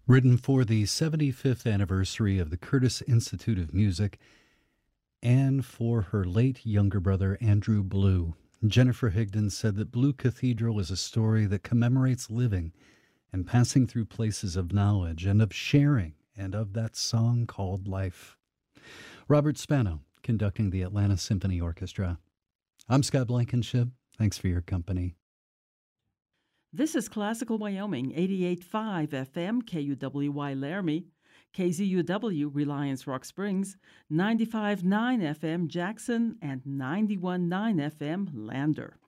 Written for the 75th anniversary of the Curtis Institute of Music and for her late younger brother, Andrew Blue. Jennifer Higdon said that Blue Cathedral is a story that commemorates living and passing through places of knowledge and of sharing and of that song called life. Robert Spano, conducting the Atlanta Symphony Orchestra. I'm Scott Blankenship. Thanks for your company. This is Classical Wyoming, 88.5 FM, KUWY Laramie, KZUW Reliance Rock Springs, 95.9 FM Jackson, and 91.9 FM Lander.